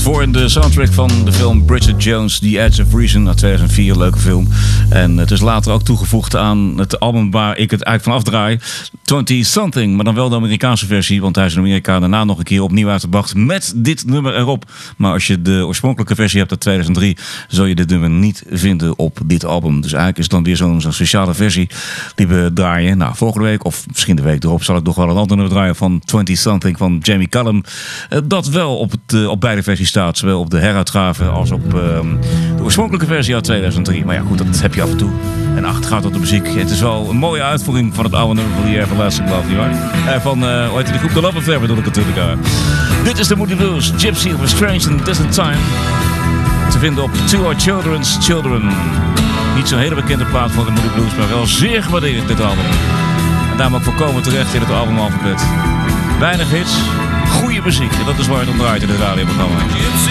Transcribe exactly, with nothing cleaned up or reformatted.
voor in de soundtrack van de film Bridget Jones, The Edge of Reason uit tweeduizend vier. Leuke film. En het is later ook toegevoegd aan het album waar ik het eigenlijk van afdraai. twintig something, maar dan wel de Amerikaanse versie. Want hij is in Amerika daarna nog een keer opnieuw uitgebracht met dit nummer erop. Maar als je de oorspronkelijke versie hebt uit tweeduizend drie, zul je dit nummer niet vinden op dit album. Dus eigenlijk is het dan weer zo'n zo'n speciale versie die we draaien. Nou, volgende week, of misschien de week erop, zal ik nog wel een ander nummer draaien van twintig something van Jamie Cullum. Dat wel op, het, op beide versies staat. Zowel op de heruitgave als op uh, de oorspronkelijke versie uit tweeduizend drie. Maar ja, goed, dat heb je af en toe. En achter gaat op de muziek. Het is wel een mooie uitvoering van het oude nummer van The Everlasting Love, nietwaar? Uh, van, uh, hoe heet die groep? The Love Affair bedoel ik natuurlijk. Uh. Dit is de Moody Blues, Gypsy of a Strange and Distant Time. Te vinden op To Our Children's Children. Niet zo'n hele bekende plaat van de Moody Blues, maar wel zeer gewaardeerd dit album. En daarom ook volkomen terecht in het albumalfabet. Weinig hits, goede muziek. En dat is waar het om draait in het radioprogramma.